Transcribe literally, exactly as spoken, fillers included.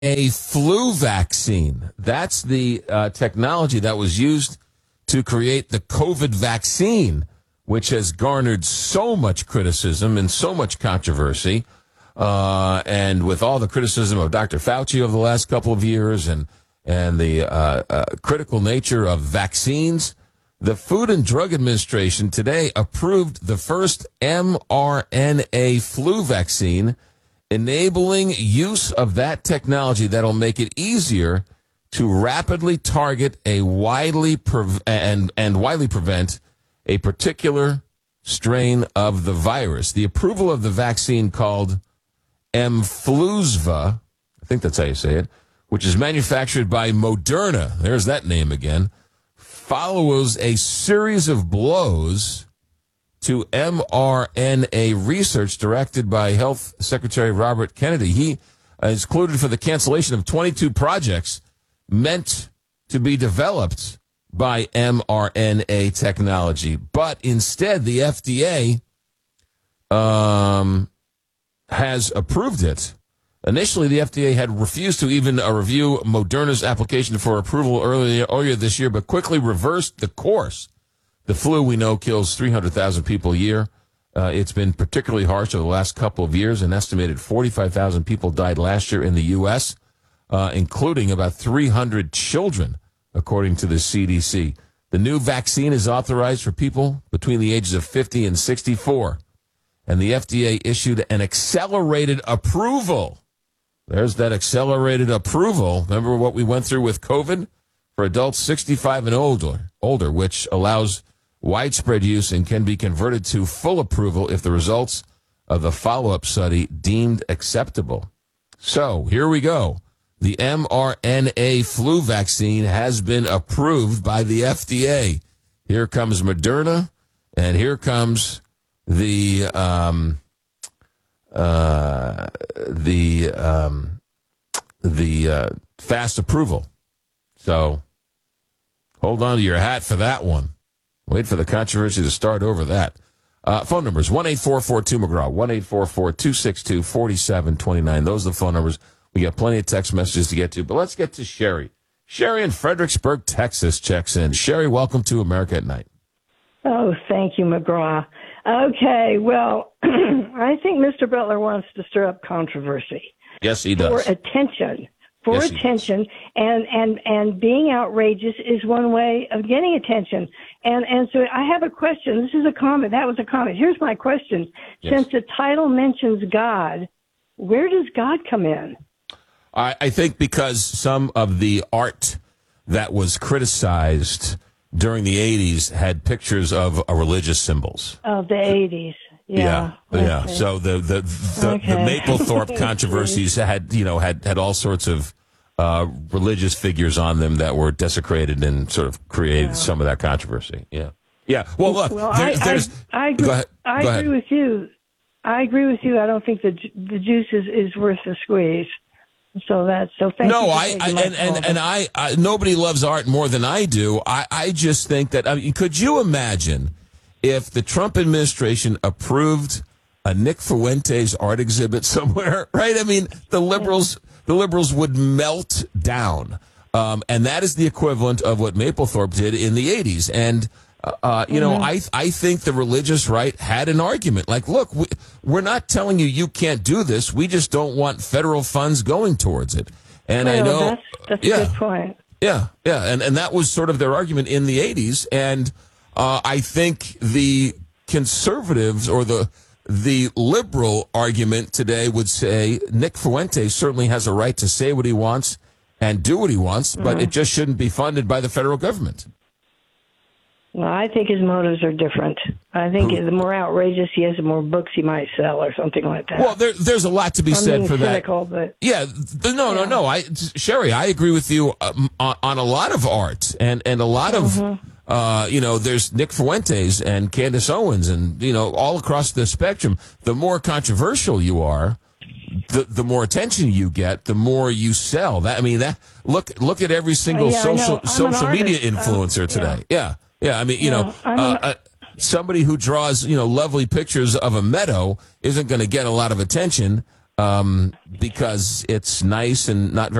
A flu vaccine. That's the uh, technology that was used to create the COVID vaccine, which has garnered so much criticism and so much controversy. Uh, and with all the criticism of Doctor Fauci over the last couple of years and, and the uh, uh, critical nature of vaccines, the Food and Drug Administration today approved the first mRNA flu vaccine, enabling use of that technology that'll make it easier to rapidly target a widely pre- and and widely prevent a particular strain of the virus. The approval of the vaccine called Mfluzva, I think that's how you say it, which is manufactured by Moderna, there's that name again, follows a series of blows to mRNA research directed by Health Secretary Robert Kennedy. He is quoted for the cancellation of twenty-two projects meant to be developed by mRNA technology. But instead, the F D A um, has approved it. Initially, the F D A had refused to even uh, review Moderna's application for approval earlier, earlier this year, but quickly reversed the course. The flu, we know, kills three hundred thousand people a year. Uh, it's been particularly harsh over the last couple of years. An estimated forty-five thousand people died last year in the U S, uh, including about three hundred children, according to the C D C. The new vaccine is authorized for people between the ages of fifty and sixty-four. And the F D A issued an accelerated approval. There's that accelerated approval. Remember what we went through with COVID? For adults sixty-five and older, older, which allows widespread use and can be converted to full approval if the results of the follow-up study deemed acceptable. So here we go. The mRNA flu vaccine has been approved by the F D A. Here comes Moderna, and here comes the um, uh, the um, the uh, fast approval. So hold on to your hat for that one. Wait for the controversy to start over that. Uh, phone numbers, one eight four four two McGraw, one eight four four two six two four seven two nine. Those are the phone numbers. We got plenty of text messages to get to, but let's get to Sherry. Sherry in Fredericksburg, Texas checks in. Sherry, welcome to America at Night. Oh, thank you, McGraw. Okay, well, I think Mister Butler wants to stir up controversy. Yes, he does. For attention. For yes, attention, and, and, and being outrageous is one way of getting attention. And, and so I have a question. This is a comment. That was a comment. Here's my question. Yes. Since the title mentions God, where does God come in? I, I think because some of the art that was criticized during the eighties had pictures of uh, religious symbols. Of the eighties. Yeah, yeah. okay. yeah. So the the the, Okay. the Mapplethorpe controversies had you know had, had all sorts of uh, religious figures on them that were desecrated and sort of created Yeah. some of that controversy. Yeah, yeah. Well, look, Well, there, I, there's. I, I agree, go ahead. I Go agree ahead. with you. I agree with you. I don't think the ju- the juice is, is worth the squeeze. So that's so. Thank No, you for I, taking I my and, and call. and I, I nobody loves art more than I do. I, I just think that I mean, could you imagine if the Trump administration approved a Nick Fuentes art exhibit somewhere? Right? I mean, the liberals the liberals would melt down, um, and that is the equivalent of what Mapplethorpe did in the eighties. And uh, uh, you know, I I think the religious right had an argument. Like, look, we, we're not telling you you can't do this. We just don't want federal funds going towards it. And I Well, know, that's, that's yeah, a good point. yeah, yeah, and and that was sort of their argument in the eighties. And uh, I think the conservatives or the the liberal argument today would say Nick Fuentes certainly has a right to say what he wants and do what he wants, but it just shouldn't be funded by the federal government. Well, I think his motives are different. I think Who- the more outrageous he is, the more books he might sell or something like that. Well, there, there's a lot to be I'm said being for that. cynical, but Yeah, th- no, no, Yeah. no. I, Sherry, I agree with you um, on, on a lot of art and, and a lot of, Mm-hmm. uh, you know, there's Nick Fuentes and Candace Owens and, you know, all across the spectrum. The more controversial you are, the the more attention you get, the more you sell. That I mean, that look look at every single yeah, I know. social I'm an social media artist, so, influencer today. Yeah, yeah. I mean, you Yeah, know, I'm uh, an- uh, somebody who draws you know lovely pictures of a meadow isn't going to get a lot of attention. um, because it's nice and not very